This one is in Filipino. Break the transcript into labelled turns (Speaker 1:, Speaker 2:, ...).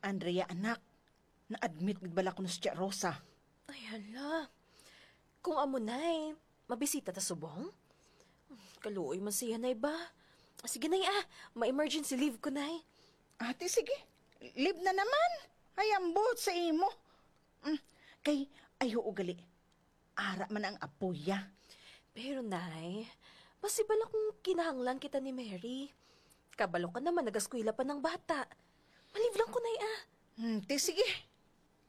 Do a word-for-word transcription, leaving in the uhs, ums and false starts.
Speaker 1: Andrea, anak, na-admit bala ko na si Tia Rosa.
Speaker 2: Ay, hala. Kung amo nay, mabisita ta subong? Kaluoy man siya, nay ba? Sige, nay ah. Ma-emergency leave ko, nay.
Speaker 1: Ate, sige. Live na naman. Ay, ambot sa imo. Mm, kay, ayo ugali. Ara man ang apoya.
Speaker 2: Pero, nay, masibala kung kinahanglan kita ni Mary. Kabalo ka naman, nagaskwila pa ng bata. Malive lang ko, nay ah.
Speaker 1: Hmm, te, sige.